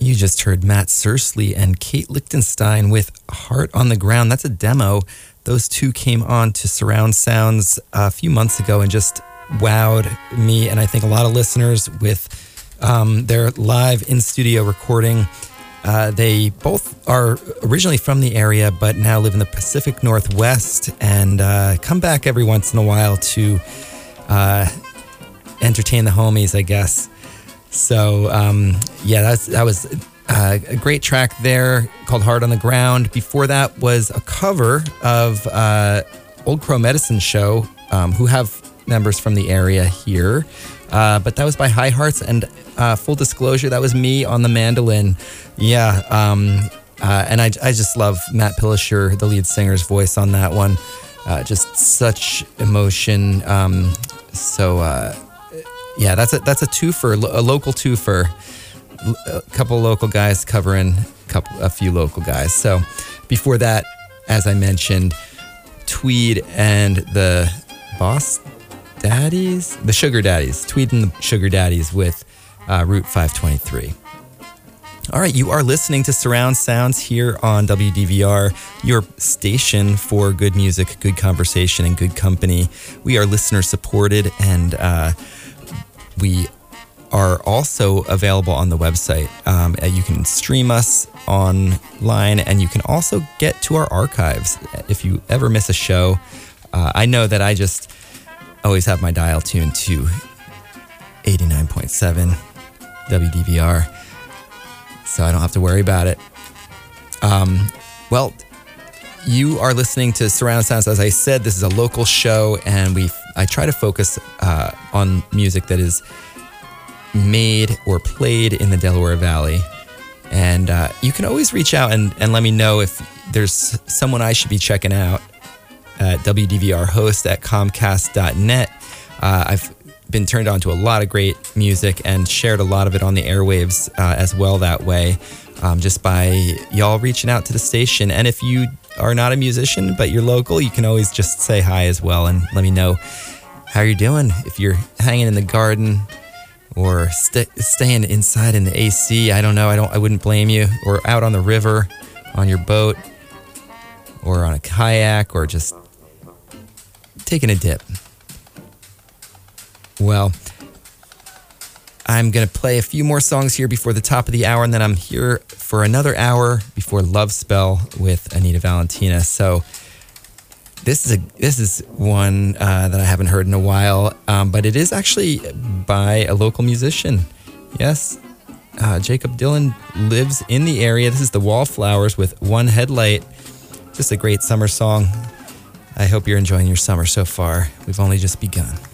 You just heard Matt Sursley and Kate Lichtenstein with Heart on the Ground. That's a demo. Those two came on to Surround Sounds a few months ago and just wowed me and I think a lot of listeners with their live in-studio recording. They both are originally from the area but now live in the Pacific Northwest and come back every once in a while to entertain the homies, I guess. So, that was a great track there called Heart on the Ground. Before that was a cover of Old Crow Medicine Show, who have members from the area here. But that was by High Hearts, and full disclosure, that was me on the mandolin. Yeah, and I just love Matt Pillisher, the lead singer's voice on that one. Just such emotion. Yeah, that's a twofer, a local twofer. A couple of local guys covering a few local guys. So before that, as I mentioned, Tweed and the Boss Daddies, the Sugar Daddies, Tweed and the Sugar Daddies with Route 523. All right, you are listening to Surround Sounds here on WDVR, your station for good music, good conversation, and good company. We are listener supported, and we are also available on the website. You can stream us online, and you can also get to our archives if you ever miss a show. I know that I just always have my dial tuned to 89.7 WDVR, so I don't have to worry about it. Well, you are listening to Surround Sounds. As I said, this is a local show, and I try to focus on music that is made or played in the Delaware Valley. And you can always reach out and let me know if there's someone I should be checking out at wdvrhost@comcast.net. I've been turned on to a lot of great music and shared a lot of it on the airwaves as well that way, just by y'all reaching out to the station. And if you are not a musician but you're local, you can always just say hi as well and let me know how you're doing. If you're hanging in the garden or staying inside in the AC, I don't know, I wouldn't blame you. Or out on the river, on your boat, or on a kayak, or just taking a dip. Well, I'm going to play a few more songs here before the top of the hour, and then I'm here for another hour before Love Spell with Anita Valentina. So this is one that I haven't heard in a while, but it is actually by a local musician. Yes, Jacob Dylan lives in the area. This is the Wallflowers with One Headlight. Just a great summer song. I hope you're enjoying your summer so far. We've only just begun.